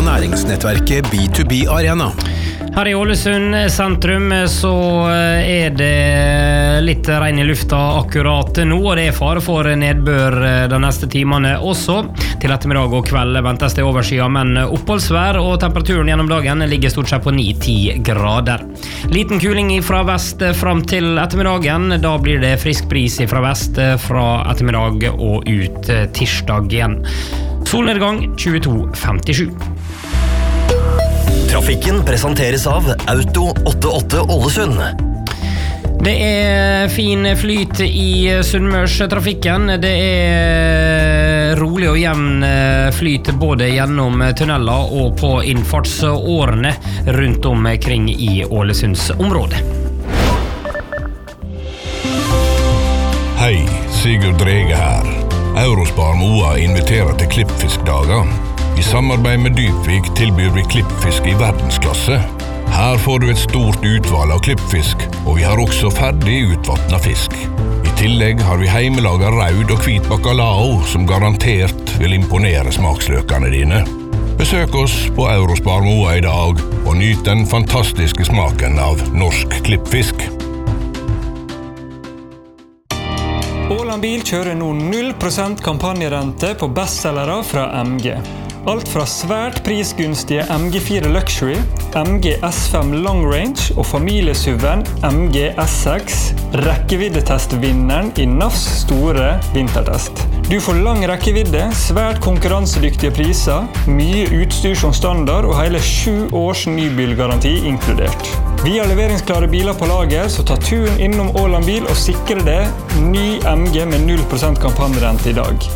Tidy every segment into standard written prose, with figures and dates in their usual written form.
av næringsnettverket B2B Arena. Her i Ålesund sentrum så det litt regn i lufta akkurat nå, og det fare for nedbør de neste timene også. Til ettermiddag og kveld ventes det overskyet, men oppholdsvær, og temperaturen gjennom dagen ligger stort sett på 9-10 grader. Liten kuling fra vest fram til ettermiddagen, da blir det frisk bris fra vest fra ettermiddag og ut tirsdag igjen. Solnedgang 22,57. Trafikken presenteres av Auto 88 Ålesund. Det fin flyt i Sunnmørstrafikken. Det rolig og jevn flyt både gjennom tunneler og på innfartsårene rundt omkring i Ålesundsområdet. Hei, Sigurd Drege her. Eurospar Moa inviterer til klippfiskdager. I samarbeid med Dypvik tilbyr vi klippfisk i verdensklasse. Her får du et stort utvalg av klippfisk, og vi har også ferdig utvattnet fisk. I tillegg har vi heimelaget raud og hvit bacalao, som garantert vil imponere smaksløkene dine. Besøk oss på Eurospar Moa i dag, og nyt den fantastiske smaken av norsk klippfisk. Åland Bil kjører nå 0% kampanjerente på bestsellere fra MG. Alt fra svært prisgunstige MG4 Luxury, MG S5 Long Range og familiesuven MG S6, rekkeviddetestvinneren i NAFs store vintertest. Du får lang rekkevidde, svært konkurransedyktige priser, mye utstyr som standard og hele 7 års nybilgaranti inkludert. Vi har leveringsklare biler på lager, så ta turen innom Åland Bil og sikre det ny MG med 0% kampanjerente i dag.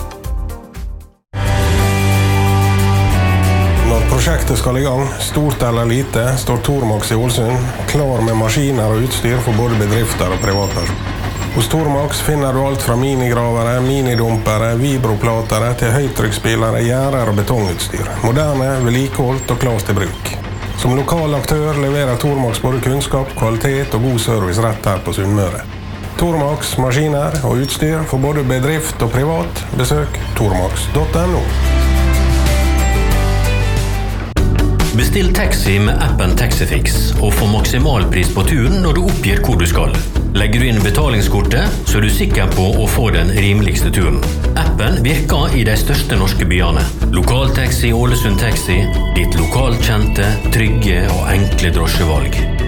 Prosjektet skal i gang, stort eller lite, står Tormax i Ålesund, klar med maskiner og utstyr for både bedrifter og privatpersoner. Hos Tormax finner du alt fra minigravere, minidumpere, vibroplatere til høytrykksspillere, gjerder og betongutstyr. Moderne, vedlikeholdt og klart til bruk. Som lokal aktør leverer Tormax både kunnskap, kvalitet og god service rett her på Sunnmøre. Tormax, maskiner og utstyr for både bedrift og privat. Besøk tormax.no. Bestill taxi med appen Taxifix og få maksimalpris på turen når du oppgir hvor du skal. Legger du inn betalingskortet, så du sikker på å få den rimeligste turen. Appen virker i de største norske byene. Lokaltaxi Ålesund Taxi, ditt lokalkjente, trygge og enkle drosjevalg.